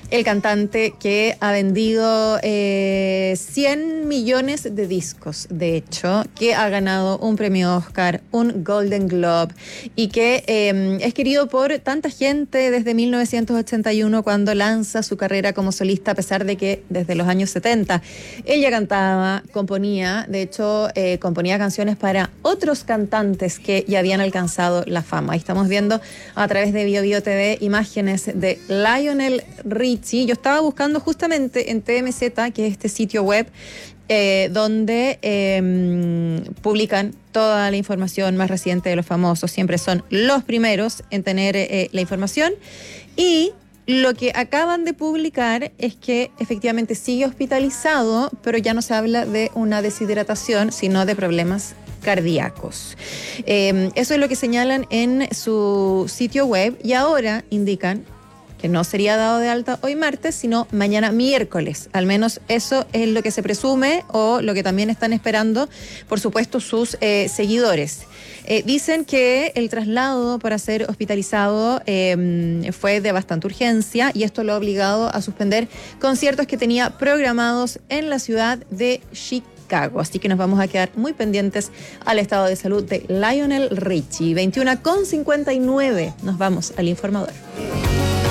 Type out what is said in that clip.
El cantante que ha vendido 100 millones de discos, de hecho, que ha ganado un premio Oscar, un Golden Globe y que es querido por tanta gente desde 1981 cuando lanza su carrera como solista, a pesar de que desde los años 70 ella cantaba, componía, de hecho componía canciones para otros cantantes que ya habían alcanzado la fama. Ahí estamos viendo a través de BioBio TV imágenes de Lionel Richie. Yo estaba buscando justamente en TMZ, que es este sitio web donde publican toda la información más reciente de los famosos. Siempre son los primeros en tener la información. Y lo que acaban de publicar es que efectivamente sigue hospitalizado, pero ya no se habla de una deshidratación, sino de problemas cardíacos. Eso es lo que señalan en su sitio web y ahora indican que no sería dado de alta hoy martes, sino mañana miércoles. Al menos eso es lo que se presume o lo que también están esperando, por supuesto, sus seguidores. Dicen que el traslado para ser hospitalizado fue de bastante urgencia y esto lo ha obligado a suspender conciertos que tenía programados en la ciudad de Chicago. Así que nos vamos a quedar muy pendientes al estado de salud de Lionel Richie. 21:59. Nos vamos al informador.